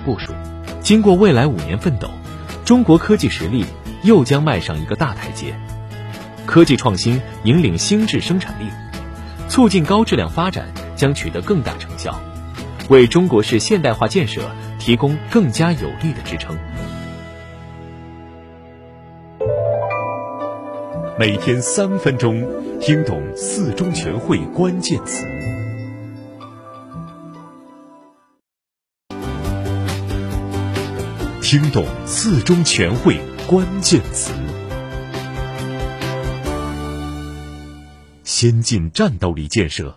部署。经过未来5年奋斗，中国科技实力又将迈上一个大台阶。科技创新引领新质生产力，促进高质量发展将取得更大成效，为中国式现代化建设提供更加有力的支撑。 每天3分钟，听懂4中全会关键词。听懂4中全会关键词。先进战斗力建设。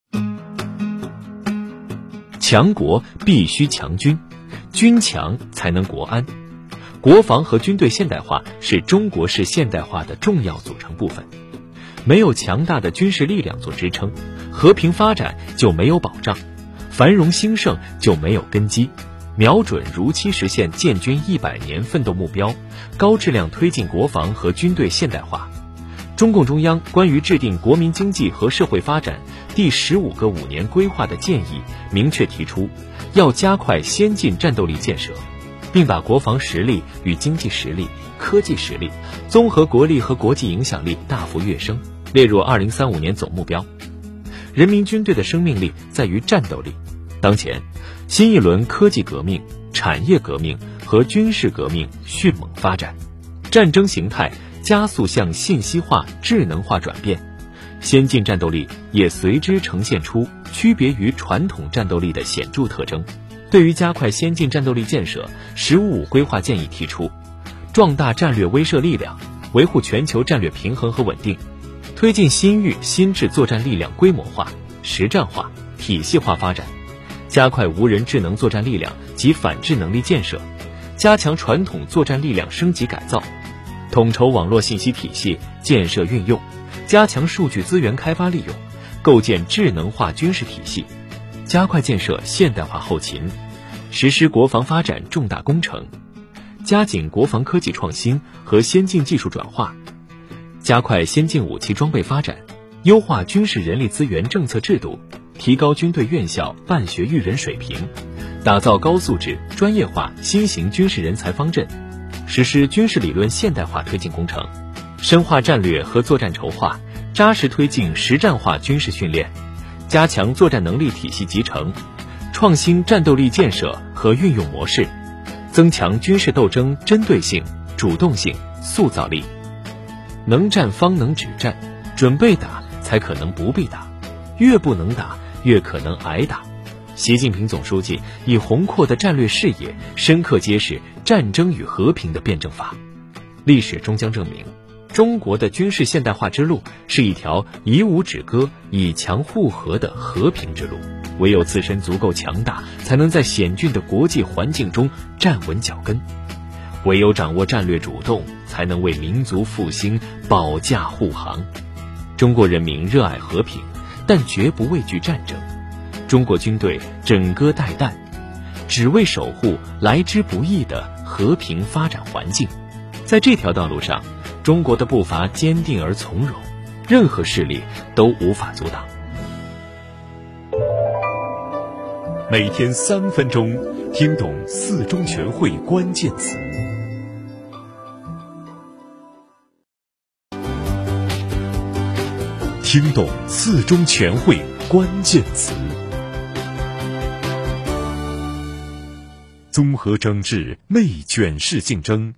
强国必须强军，军强才能国安。国防和军队现代化是中国式现代化的重要组成部分。没有强大的军事力量做支撑，和平发展就没有保障，繁荣兴盛就没有根基。瞄准如期实现建军100年奋斗目标，高质量推进国防和军队现代化。中共中央关于制定国民经济和社会发展第15个5年规划的建议明确提出，要加快先进战斗力建设，并把国防实力与经济实力、科技实力、综合国力和国际影响力大幅跃升，列入2035年总目标。人民军队的生命力在于战斗力。当前，新一轮科技革命、产业革命和军事革命迅猛发展，战争形态加速向信息化、智能化转变，先进战斗力也随之呈现出区别于传统战斗力的显著特征。对于加快先进战斗力建设，“15+5”规划建议提出，壮大战略威慑力量，维护全球战略平衡和稳定，推进新域新质作战力量规模化、实战化、体系化发展，加快无人智能作战力量及反制能力建设，加强传统作战力量升级改造，统筹网络信息体系建设运用，加强数据资源开发利用，构建智能化军事体系，加快建设现代化后勤，实施国防发展重大工程，加紧国防科技创新和先进技术转化，加快先进武器装备发展，优化军事人力资源政策制度，提高军队院校办学育人水平，打造高素质、专业化新型军事人才方阵，实施军事理论现代化推进工程，深化战略和作战筹划，扎实推进实战化军事训练，加强作战能力体系集成，创新战斗力建设和运用模式，增强军事斗争针对性、主动性、塑造力。能战方能止战，准备打才可能不必打，越不能打越可能挨打。习近平总书记以宏阔的战略视野，深刻揭示战争与和平的辩证法。历史终将证明，中国的军事现代化之路是一条以武止戈、以强护和的和平之路。唯有自身足够强大，才能在险峻的国际环境中站稳脚跟；唯有掌握战略主动，才能为民族复兴保驾护航。中国人民热爱和平，但绝不畏惧战争。中国军队枕戈待旦，只为守护来之不易的和平发展环境。在这条道路上，中国的步伐坚定而从容，任何势力都无法阻挡。 每天3分钟，听懂4中全会关键词。听懂4中全会关键词。综合整治内卷式竞争。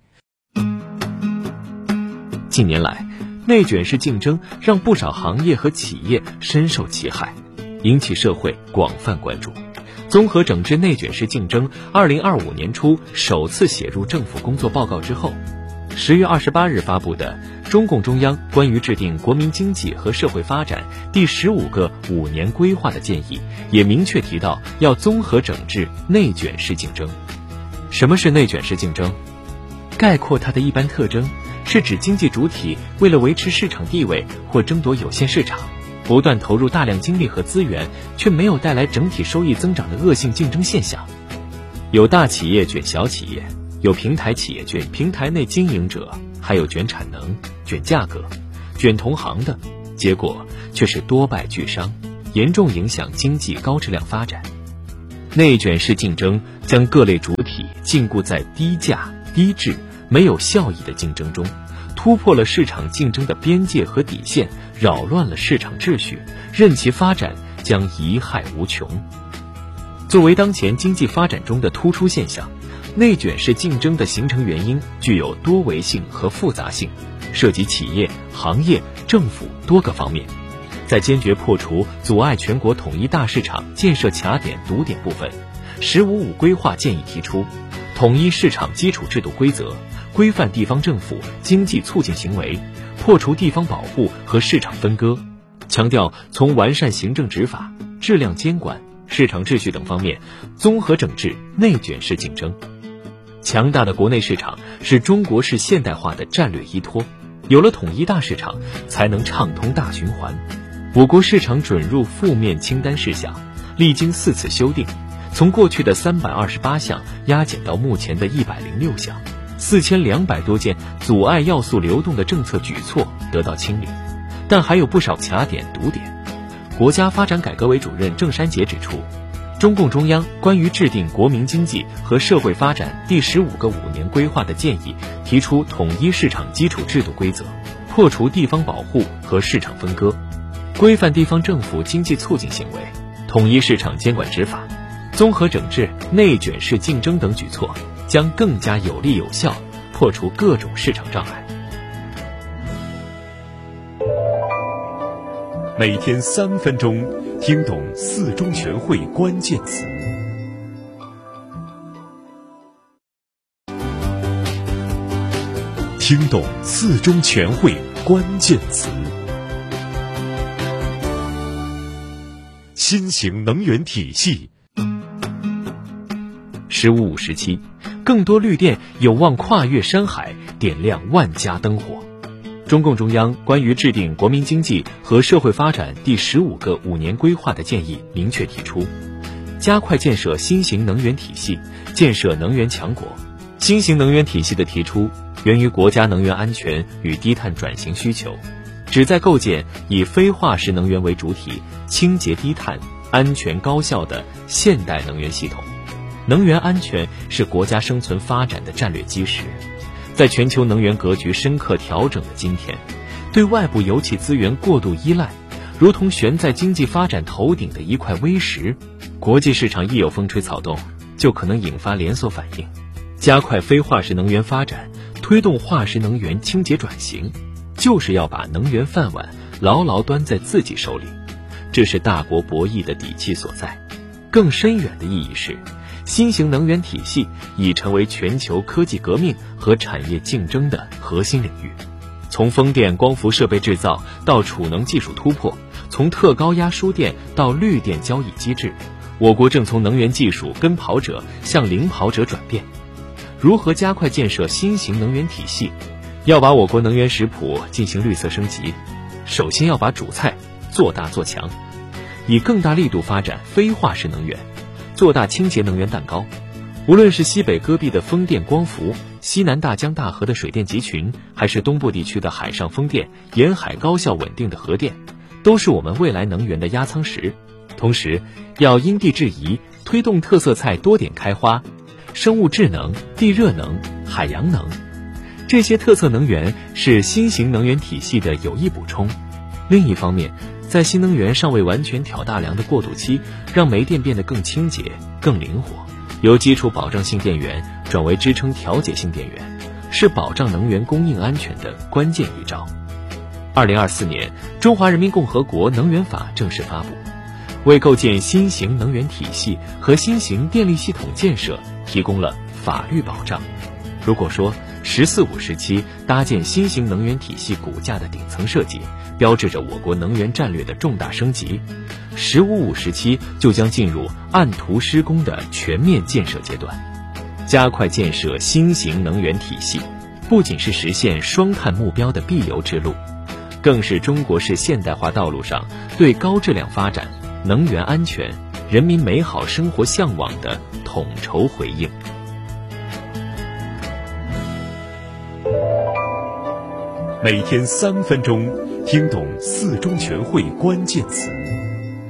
近年来，内卷式竞争让不少行业和企业深受其害，引起社会广泛关注。综合整治内卷式竞争2025年初首次写入政府工作报告之后，10月28日发布的中共中央关于制定国民经济和社会发展第15个5年规划的建议也明确提到，要综合整治内卷式竞争。什么是内卷式竞争？概括它的一般特征是指经济主体为了维持市场地位或争夺有限市场，不断投入大量精力和资源，却没有带来整体收益增长的恶性竞争现象。有大企业卷小企业，有平台企业卷平台内经营者，还有卷产能、卷价格、卷同行的，结果却是多败俱伤，严重影响经济高质量发展。内卷式竞争将各类主体禁锢在低价、低质、没有效益的竞争中，突破了市场竞争的边界和底线，扰乱了市场秩序，任其发展将贻害无穷。作为当前经济发展中的突出现象，内卷式竞争的形成原因具有多维性和复杂性，涉及企业、行业、政府多个方面。在坚决破除阻碍全国统一大市场建设卡点堵点部分，“15+5”规划建议提出，统一市场基础制度规则，规范地方政府经济促进行为，破除地方保护和市场分割，强调从完善行政执法、质量监管、市场秩序等方面综合整治内卷式竞争。强大的国内市场是中国式现代化的战略依托，有了统一大市场，才能畅通大循环。我国市场准入负面清单事项历经4次修订，从过去的328项压减到目前的106项，4200多件阻碍要素流动的政策举措得到清理，但还有不少卡点堵点。国家发展改革委主任郑山杰指出，中共中央关于制定国民经济和社会发展第15个5年规划的建议提出统一市场基础制度规则，破除地方保护和市场分割，规范地方政府经济促进行为，统一市场监管执法，综合整治内卷式竞争等举措，将更加有力有效破除各种市场障碍。 每天3分钟，听懂4中全会关键词。听懂4中全会关键词。新型能源体系。 15+5时期，更多绿电有望跨越山海，点亮万家灯火。中共中央关于制定国民经济和社会发展第15个5年规划的建议明确提出，加快建设新型能源体系，建设能源强国。新型能源体系的提出源于国家能源安全与低碳转型需求，旨在构建以非化石能源为主体、清洁低碳、安全高效的现代能源系统。能源安全是国家生存发展的战略基石。在全球能源格局深刻调整的今天，对外部油气资源过度依赖，如同悬在经济发展头顶的一块微石，国际市场一有风吹草动，就可能引发连锁反应。加快非化石能源发展，推动化石能源清洁转型，就是要把能源饭碗牢牢端在自己手里，这是大国博弈的底气所在。更深远的意义是，新型能源体系已成为全球科技革命和产业竞争的核心领域。从风电光伏设备制造到储能技术突破，从特高压输电到绿电交易机制，我国正从能源技术跟跑者向领跑者转变。如何加快建设新型能源体系？要把我国能源食谱进行绿色升级，首先要把主菜做大做强，以更大力度发展非化石能源，做大清洁能源蛋糕。无论是西北戈壁的风电光伏，西南大江大河的水电集群，还是东部地区的海上风电，沿海高效稳定的核电，都是我们未来能源的压舱石。同时要因地制宜，推动特色菜多点开花，生物智能、地热能、海洋能，这些特色能源是新型能源体系的有益补充。另一方面，在新能源尚未完全挑大梁的过渡期，让煤电变得更清洁、更灵活，由基础保障性电源转为支撑调节性电源，是保障能源供应安全的关键预兆。2024年，中华人民共和国能源法正式发布，为构建新型能源体系和新型电力系统建设提供了法律保障。如果说14+5时期搭建新型能源体系骨架的顶层设计，标志着我国能源战略的重大升级，15+5时期就将进入按图施工的全面建设阶段。加快建设新型能源体系，不仅是实现双碳目标的必由之路，更是中国式现代化道路上对高质量发展、能源安全、人民美好生活向往的统筹回应。 每天3分钟，听懂4中全会关键词。